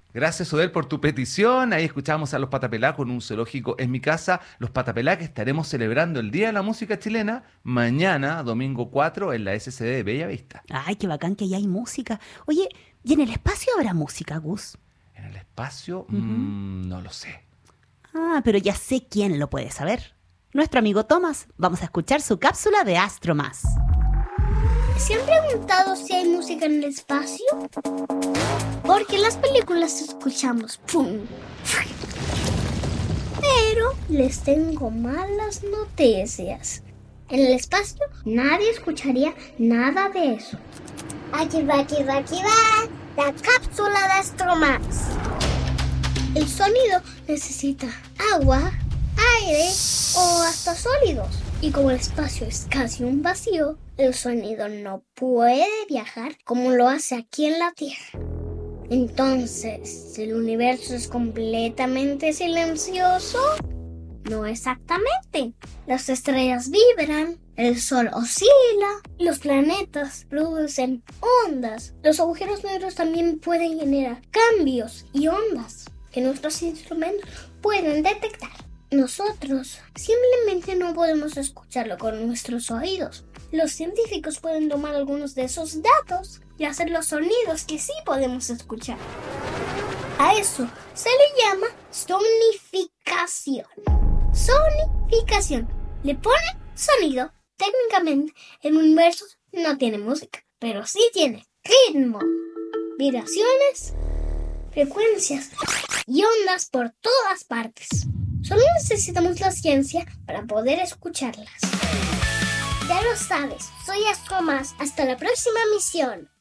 Gracias, Odel, por tu petición. Ahí escuchamos a los Patapelá con un zoológico en mi casa. Los Patapelá que estaremos celebrando el Día de la Música Chilena mañana, domingo 4, en la SCD de Bella Vista. Ay, qué bacán que ya hay música. Oye, ¿y en el espacio habrá música, Gus? En el espacio, no lo sé. Ah, pero ya sé quién lo puede saber. Nuestro amigo Tomás. Vamos a escuchar su cápsula de Astro Más. ¿Se han preguntado si hay música en el espacio? Porque en las películas escuchamos ¡pum! Pero les tengo malas noticias. En el espacio nadie escucharía nada de eso. Aquí va la cápsula de Astro Más. El sonido necesita agua, aire o hasta sólidos. Y como el espacio es casi un vacío, el sonido no puede viajar como lo hace aquí en la Tierra. Entonces, si el universo es completamente silencioso, no exactamente. Las estrellas vibran, el sol oscila, los planetas producen ondas. Los agujeros negros también pueden generar cambios y ondas que nuestros instrumentos pueden detectar. Nosotros simplemente no podemos escucharlo con nuestros oídos. Los científicos pueden tomar algunos de esos datos y hacer los sonidos que sí podemos escuchar. A eso se le llama sonificación. Sonificación. Le ponen sonido. Técnicamente, el universo no tiene música, pero sí tiene ritmo, vibraciones, frecuencias y ondas por todas partes. Solo necesitamos la ciencia para poder escucharlas. Ya lo sabes, soy Astro Más. Hasta la próxima misión.